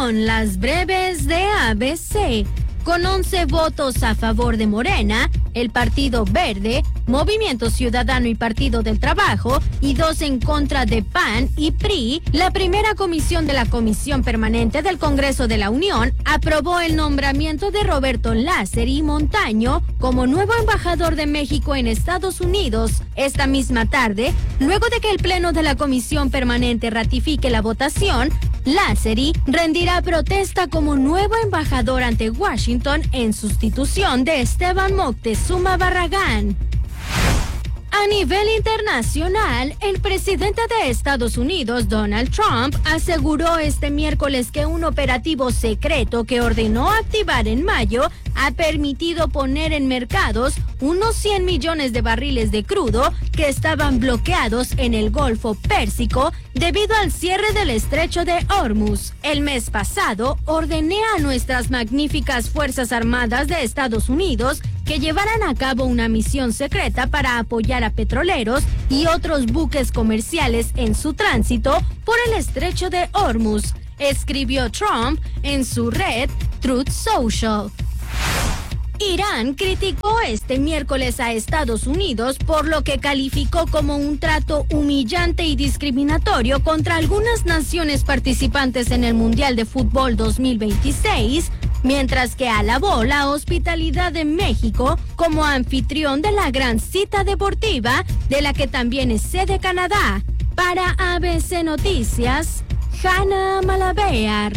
son las breves de ABC. Con 11 votos a favor de Morena, el Partido Verde, Movimiento Ciudadano y Partido del Trabajo, y 2 en contra de PAN y PRI, la primera comisión de la Comisión Permanente del Congreso de la Unión aprobó el nombramiento de Roberto Lázari Montaño como nuevo embajador de México en Estados Unidos. Esta misma tarde, luego de que el Pleno de la Comisión Permanente ratifique la votación, Lázari rendirá protesta como nuevo embajador ante Washington en sustitución de Esteban Moctezuma Barragán. A nivel internacional, el presidente de Estados Unidos, Donald Trump, aseguró este miércoles que un operativo secreto que ordenó activar en mayo ha permitido poner en mercados unos 100 millones de barriles de crudo que estaban bloqueados en el Golfo Pérsico debido al cierre del estrecho de Hormuz. El mes pasado, ordené a nuestras magníficas Fuerzas Armadas de Estados Unidos que llevaran a cabo una misión secreta para apoyar a petroleros y otros buques comerciales en su tránsito por el estrecho de Hormuz, escribió Trump en su red Truth Social. Irán criticó este miércoles a Estados Unidos por lo que calificó como un trato humillante y discriminatorio contra algunas naciones participantes en el Mundial de Fútbol 2026, mientras que alabó la hospitalidad de México como anfitrión de la gran cita deportiva, de la que también es sede Canadá. Para ABC Noticias, Hanna Malabear.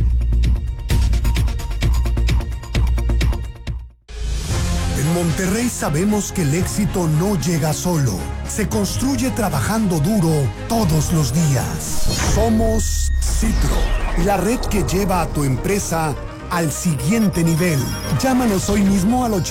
En Monterrey sabemos que el éxito no llega solo, se construye trabajando duro todos los días. Somos Citro, la red que lleva a tu empresa al siguiente nivel. Llámanos hoy mismo al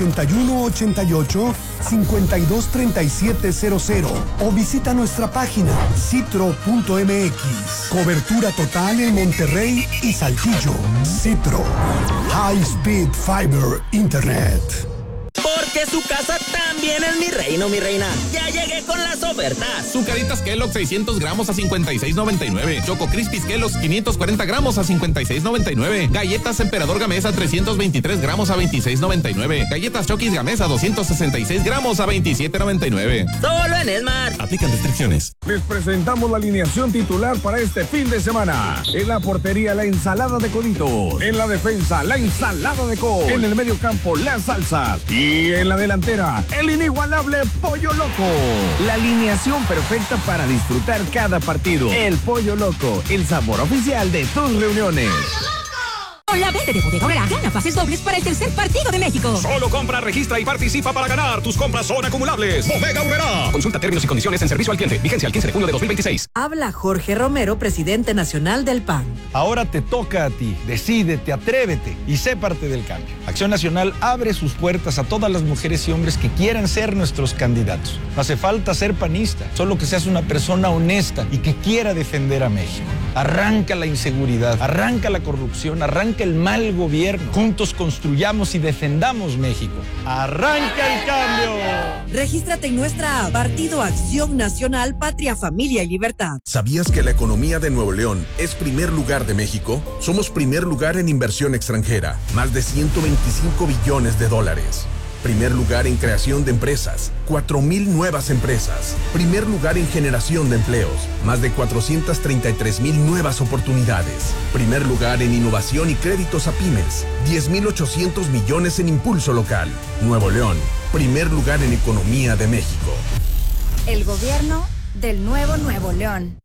8188-523700 o visita nuestra página citro.mx. Cobertura total en Monterrey y Saltillo. Citro. High Speed Fiber Internet. Porque su casa también es mi reino, mi reina. Ya llegué con las ofertas. Zucaritas Kellogg's 600 gramos a $56.99. Choco Crispies Kellogg's 540 gramos a $56.99. Galletas Emperador Gamesa 323 gramos a $26.99. Galletas Chokis Gamesa 266 gramos a $27.99. Solo en Esmar. Aplican restricciones. Les presentamos la alineación titular para este fin de semana. En la portería, la ensalada de coditos. En la defensa, la ensalada de col. En el medio campo, la salsa. Y en la delantera, el inigualable Pollo Loco. La alineación perfecta para disfrutar cada partido. El Pollo Loco, el sabor oficial de tus reuniones. Con la venta de Bodega Aurrerá, gana pases dobles para el tercer partido de México. Solo compra, registra y participa para ganar. Tus compras son acumulables. Bodega Aurrerá. Consulta términos y condiciones en servicio al cliente. Vigencia el 15 de junio de 2026. Habla Jorge Romero, presidente nacional del PAN. Ahora te toca a ti. Decídete, atrévete y sé parte del cambio. Acción Nacional abre sus puertas a todas las mujeres y hombres que quieran ser nuestros candidatos. No hace falta ser panista, solo que seas una persona honesta y que quiera defender a México. Arranca la inseguridad, arranca la corrupción, arranca el mal gobierno. Juntos construyamos y defendamos México. ¡Arranca el cambio! Regístrate en nuestra app, Partido Acción Nacional, Patria, Familia y Libertad. ¿Sabías que la economía de Nuevo León es primer lugar de México? Somos primer lugar en inversión extranjera, más de 125 billones de dólares. Primer lugar en creación de empresas, 4,000 nuevas empresas. Primer lugar en generación de empleos, más de 433,000 nuevas oportunidades. Primer lugar en innovación y créditos a pymes, 10,800 millones en impulso local. Nuevo León, primer lugar en economía de México. El gobierno del nuevo Nuevo León.